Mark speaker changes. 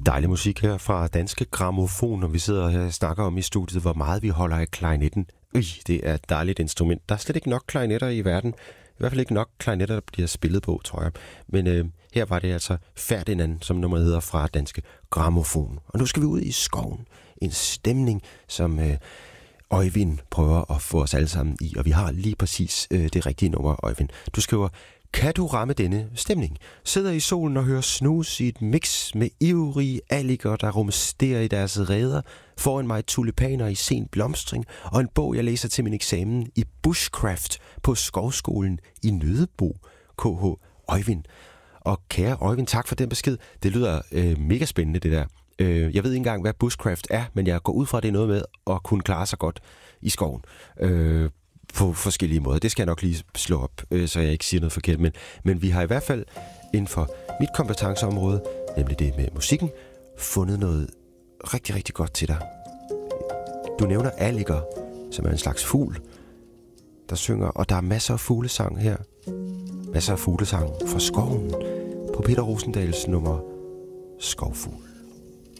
Speaker 1: Dejlig musik her fra Danske Grammofon, og vi sidder her og snakker om i studiet, hvor meget vi holder af klarinetten. Det er et dejligt instrument. Der er slet ikke nok klarinetter i verden. I hvert fald ikke nok klarinetter, der bliver spillet på, tror jeg. Men her var det altså Ferdinand, som nummeret hedder, fra Danske Grammofon. Og nu skal vi ud i skoven. En stemning, som Øjvind prøver at få os alle sammen i. Og vi har lige præcis det rigtige nummer, Øjvind. Du skriver: kan du ramme denne stemning? Sidder i solen og hører snus i et mix med ivrige alliger, der rumsterer i deres reder. Foran mig tulipaner i sen blomstring, og en bog, jeg læser til min eksamen i bushcraft på Skovskolen i Nødebo. KH Øjvind. Og kære Øjvind, tak for den besked. Det lyder mega spændende, det der. Jeg ved ikke engang, hvad bushcraft er, men jeg går ud fra, at det er noget med at kunne klare sig godt i skoven. På forskellige måder. Det skal jeg nok lige slå op, så jeg ikke siger noget forkert. Men vi har i hvert fald inden for mit kompetenceområde, nemlig det med musikken, fundet noget rigtig, rigtig godt til dig. Du nævner alliger, som er en slags fugl, der synger, og der er masser af fuglesang her. Masser af fuglesang fra skoven på Peter Rosendals nummer Skovfugl.